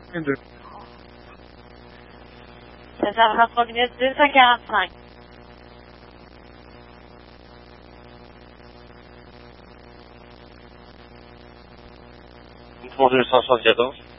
Enter. César François Minute 245. Muito bom, 274.